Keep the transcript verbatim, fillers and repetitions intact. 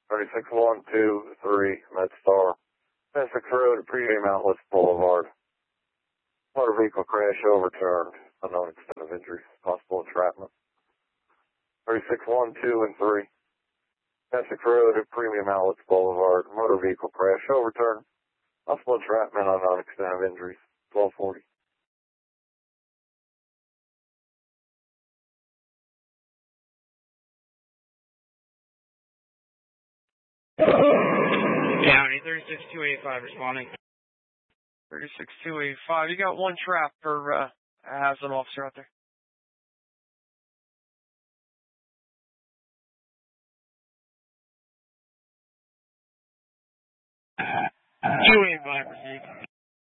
thirty-six one two three, MedStar. Essex Road at Premium Outlets Boulevard. Motor vehicle crash overturned. Unknown extent of injuries. Possible entrapment. thirty-six one two and three. Essex Road at Premium Outlets Boulevard. Motor vehicle crash overturned. Possible entrapment. Unknown extent of injuries. twelve forty. County thirty-six two eighty-five responding. thirty-six two eighty-five. You got one trap for uh, a hazard officer out there. two eighty-five received.